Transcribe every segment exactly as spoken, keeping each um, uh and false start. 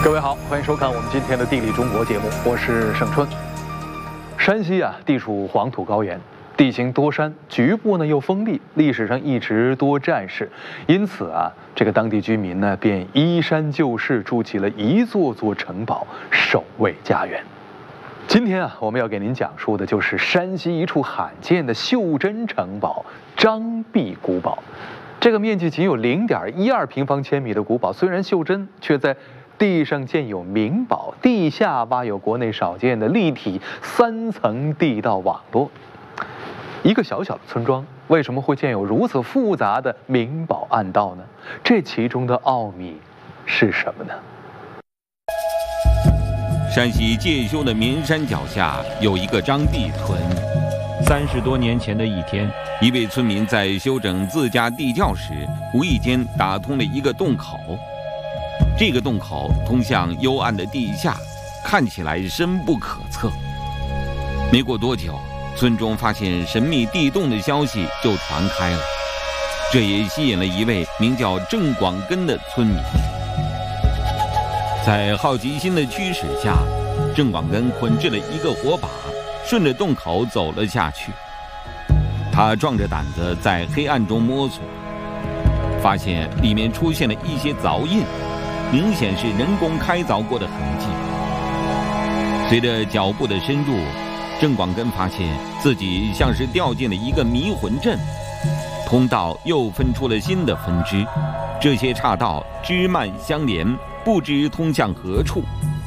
各位好，欢迎收看我们今天的《地理中国》节目，我是盛春。山西啊，地处黄土高原，地形多山，局部呢又封闭，历史上一直多战事，因此啊，这个当地居民呢便依山就势，筑起了一座座城堡，守卫家园。今天啊，我们要给您讲述的就是山西一处罕见的袖珍城堡——张壁古堡。这个面积仅有零点一二平方千米的古堡，虽然袖珍，却在地上建有明堡，地下挖有国内少见的立体三层地道网络。一个小小的村庄，为什么会建有如此复杂的明堡暗道呢？这其中的奥秘是什么呢？ 山西介休的绵山脚下有一个张壁村。 三十多年前的一天， 一位村民在修整自家地窖时，无意间打通了一个洞口。这个洞口通向幽暗的地下，看起来深不可测。没过多久，村中发现神秘地洞的消息就传开了，这也吸引了一位名叫郑广根的村民。在好奇心的驱使下，郑广根捆制了一个火把，顺着洞口走了下去。他壮着胆子在黑暗中摸索，发现里面出现了一些凿印，明显是人工开凿过的痕迹。随着脚步的深入，郑广根发现自己像是掉进了一个迷魂阵，通道又分出了新的分支，这些岔道枝蔓相连，不知通向何处。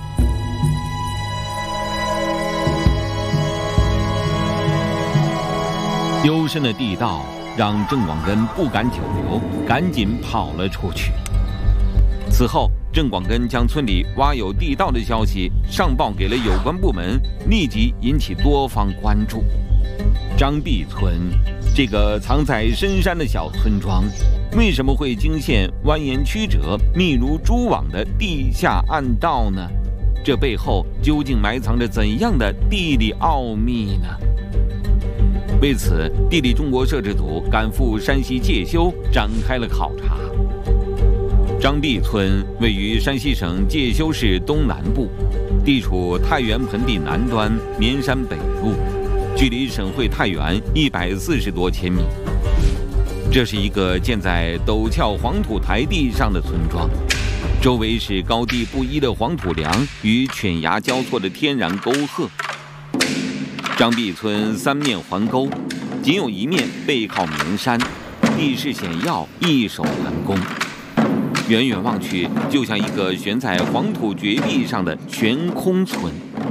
幽深的地道让郑广根不敢久留，赶紧跑了出去。此后，郑广根将村里挖有地道的消息上报给了有关部门，立即引起多方关注。张壁村这个藏在深山的小村庄，为什么会惊现蜿蜒曲折、密如蛛网的地下暗道呢？这背后究竟埋藏着怎样的地理奥秘呢？为此，地理中国摄制组赶赴山西介休展开了考察。张壁村位于山西省介休市东南部，地处太原盆地南端，绵山北麓，距离省会太原一百四十多千米。这是一个建在陡峭黄土台地上的村庄，周围是高低不一的黄土梁与犬牙交错的天然沟壑。张壁村三面环沟，仅有一面背靠绵山，地势险要，易守难攻。远远望去，就像一个悬在黄土绝壁上的悬空村。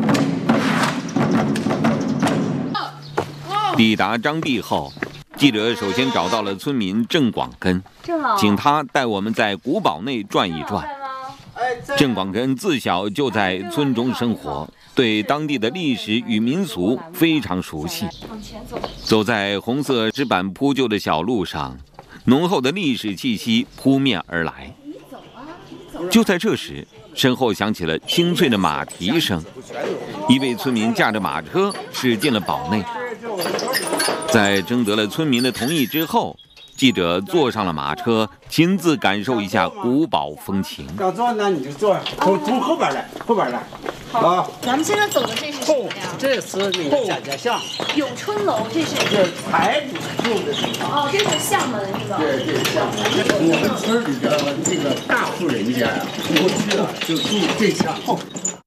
抵达张壁后，记者首先找到了村民郑广根，请他带我们在古堡内转一转。郑广根自小就在村中生活，对当地的历史与民俗非常熟悉。走在红色石板铺就的小路上，浓厚的历史气息扑面而来。就在这时，身后响起了清脆的马蹄声，一位村民驾着马车驶进了堡内。在征得了村民的同意之后，记者坐上了马车，亲自感受一下古堡风情。 要坐那你就坐，从从后边来，后边来。 好，啊、咱们现在走的这是什么呀？ 这是那个贾家巷。 永春楼，这是这财主用的地方。 哦，这是巷门是吧？ 对，这是巷门。我们村里的这个大户人家呀，过去啊就住这巷后。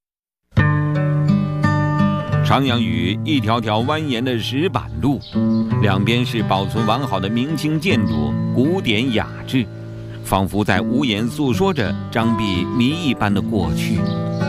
徜徉于一条条蜿蜒的石板路，两边是保存完好的明清建筑，古典雅致，仿佛在无言诉说着张壁谜一般的过去。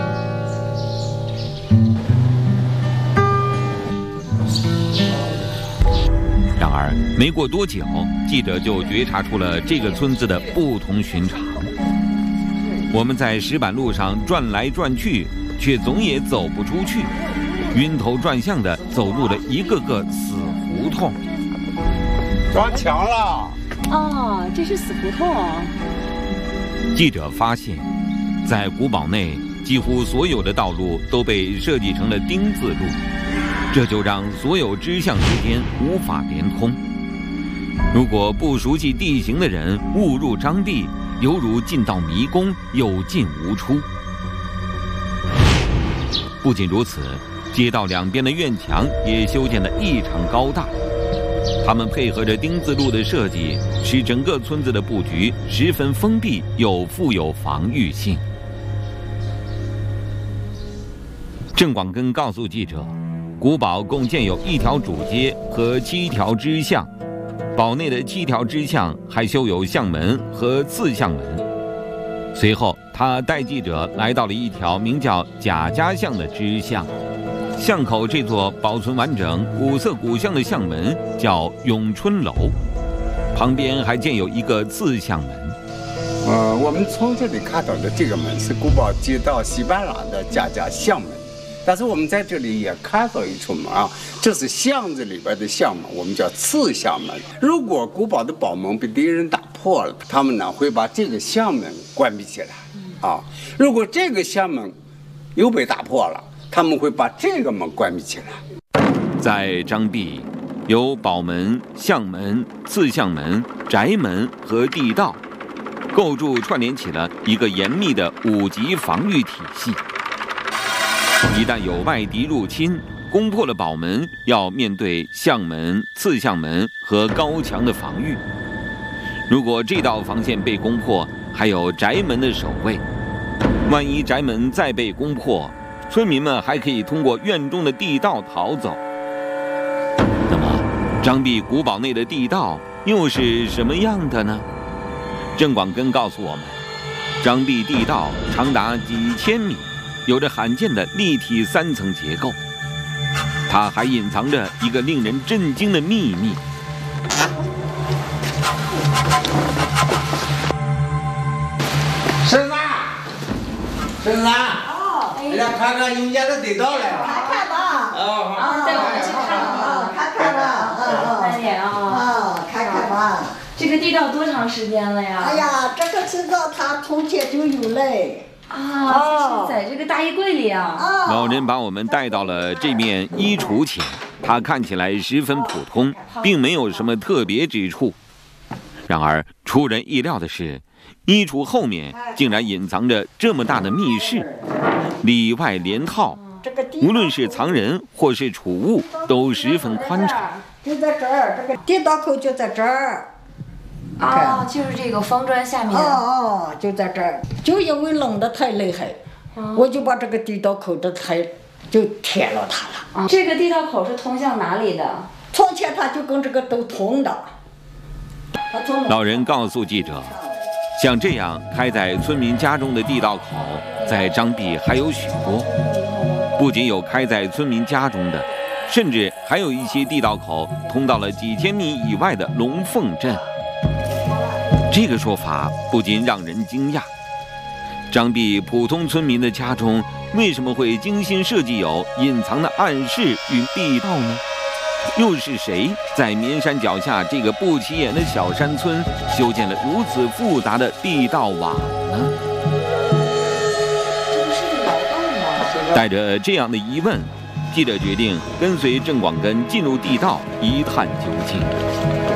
然而，没过多久，记者就觉察出了这个村子的不同寻常。我们在石板路上转来转去，却总也走不出去。晕头转向地走入了一个个死胡同。 撞墙了！ 哦，这是死胡同。 记者发现，在古堡内，几乎所有的道路都被设计成了丁字路，这就让所有支巷之间无法连通。如果不熟悉地形的人误入张壁，犹如进到迷宫，有进无出。 不仅如此，街道两边的院墙也修建得异常高大。他们配合着丁字路的设计，使整个村子的布局十分封闭又富有防御性。郑广根告诉记者，古堡共建有一条主街和七条支巷，堡内的七条支巷还修有巷门和次巷门。随后，他带记者来到了一条名叫贾家巷的支巷。巷口这座保存完整、古色古香的巷门叫永春楼，旁边还建有一个次巷门。 呃，我们从这里看到的这个门是古堡街道西半廊的贾家巷门，但是我们在这里也看到一处门啊，这是巷子里边的巷门，我们叫次巷门。如果古堡的堡门被敌人打破了，他们呢会把这个巷门关闭起来啊。如果这个巷门又被打破了，他们会把这个门关闭起来。 在张壁，有堡门、巷门、次巷门、宅门和地道，构筑串联起了一个严密的五级防御体系。一旦有外敌入侵，攻破了堡门，要面对巷门、次巷门和高墙的防御。如果这道防线被攻破，还有宅门的守卫。万一宅门再被攻破，村民们还可以通过院中的地道逃走。那么，张壁古堡内的地道又是什么样的呢？郑广根告诉我们，张壁地道长达几千米，有着罕见的立体三层结构。它还隐藏着一个令人震惊的秘密。 婶子，婶子。来看看你们家的地道来了。 看看吧。 哦， 啊，带我们去看啊，看看吧。嗯慢点啊。 啊，看看吧。 这个地道多长时间了呀？ 哎呀，这个知道他从前就有嘞。 啊，就是在这个大衣柜里啊。 啊。 老人把我们带到了这面衣橱前，它看起来十分普通，并没有什么特别之处。然而，出人意料的是，衣橱后面竟然隐藏着这么大的密室，里外连套，无论是藏人或是储物，都十分宽敞。 就在这儿，这个地道口就在这儿。 啊，就是这个方砖下面。 哦哦，就在这儿，就因为冷得太厉害，我就把这个地道口的太就贴了它了。 啊，这个地道口是通向哪里的？ 从前它就跟这个都通的。 老人告诉记者，像这样开在村民家中的地道口，在张壁还有许多。不仅有开在村民家中的，甚至还有一些地道口通到了几千米以外的龙凤镇。这个说法不禁让人惊讶。张壁普通村民的家中为什么会精心设计有隐藏的暗室与地道呢？又是谁在绵山脚下这个不起眼的小山村修建了如此复杂的地道网呢？ 这不是窑洞吗？ 带着这样的疑问，记者决定跟随郑广根进入地道一探究竟。